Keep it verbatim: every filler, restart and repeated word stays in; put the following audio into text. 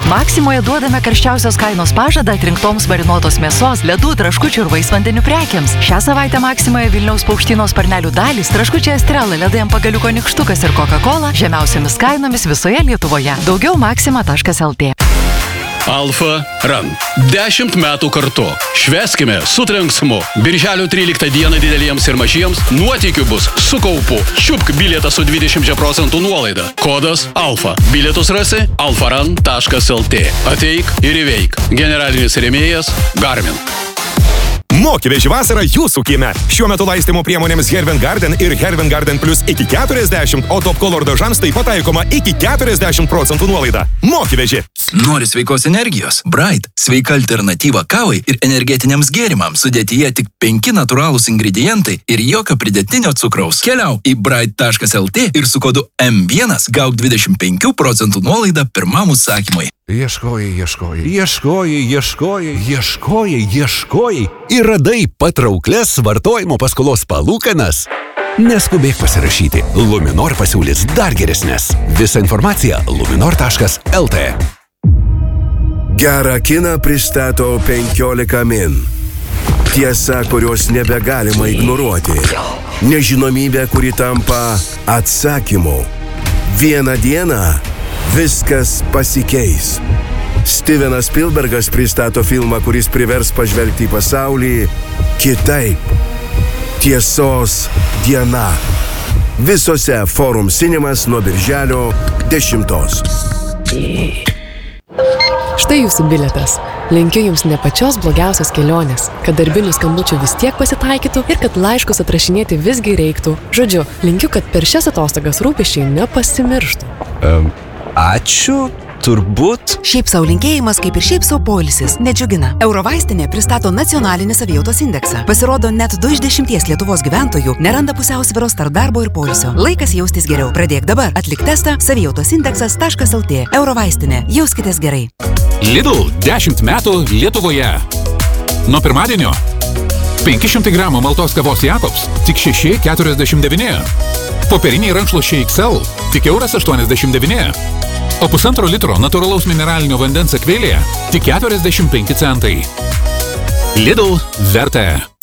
Maksimoje duodame karščiausios kainos pažadą atrinktoms marinuotos mėsos, ledų, traškučių ir vaisvandenių prekiams. Šią savaitę Maksimoje Vilniaus Paukštynos sparnelių dalys, traškučiai Estrela, ledai ant pagaliuko nykštukas ir Coca-Cola žemiausiamis kainomis visoje Lietuvoje. Daugiau maksima taškas lt. Alfa Run. Dešimt metų kartu. Švęskime su trenksmu. Birželio tryliktą dieną dideliems ir mažiems nuotykių bus su kaupu. Čiupk bilietą su dvidešimt procentų nuolaida. Kodas Alfa. Bilietus rasi alfaran taškas lt. Ateik ir įveik. Generalinis rėmėjas Garmin. Moki veži vasarą jūsų kieme. Šiuo metu laistymo priemonėms Hervin Garden ir Hervin Garden Plus iki keturiasdešimt, o Top Color dažams taip pat taikoma iki keturiasdešimt procentų nuolaida. Moki veži. Nori sveikos energijos? Bright – sveika alternatyva kavai ir energetiniams gėrimams. Sudėtyje tik penki natūralūs ingredientai ir jokio pridėtinio cukraus. Keliau į bright taškas lt ir su kodu em vienas gauk dvidešimt penkių procentų nuolaidą pirmam užsakymui. Ieškojai, ieškojai, ieškojai, ieškojai, ieškojai, ieškojai ir radai patrauklias vartojimo paskolos palūkanas. Neskubėk pasirašyti. Luminor pasiūlys dar geresnės. Visa informacija luminor taškas lt. Gerą kiną pristato penkiolika min. Tiesa, kurios nebegalima ignoruoti. Nežinomybė, kuri tampa atsakymu. Vieną dieną viskas pasikeis. Stevenas Spielbergas pristato filmą, kuris privers pažvelgti į pasaulį kitaip. Tiesos diena. Visose Forum Cinemas nuo birželio dešimtos. Štai jūsų bilietas. Linkiu jums ne pačios blogiausios kelionės, kad darbinių skambučių vis tiek pasitaikytų ir kad laiškus atrašinėti visgi reiktų. Žodžiu, linkiu, kad per šias atostogas rūpesčiai nepasimirštų. Um, ačiū, turbūt. Šiaip sau linkėjimas, kaip ir šiaip sau poilsis, nedžiugina. Eurovaistinė pristato nacionalinį savijautos indeksą. Pasirodo, net du iš dešimties Lietuvos gyventojų neranda pusiausvyros tarp darbo ir poilsio. Laikas jaustis geriau. Pradėk dabar. Atlik testą savijautos indeksas taškas lt. Eurovaistinė. Jauskitės gerai. Lidl dešimt metų Lietuvoje. Nuo pirmadienio penki šimtai gramų maltos kavos Jakobs tik šeši keturiasdešimt devyni. Popieriniai rankšluosčiai iks el tik euras aštuoniasdešimt devyni. O pusantro litro natūralaus mineralinio vandens akvilė tik keturiasdešimt penki centai. Lidl verta.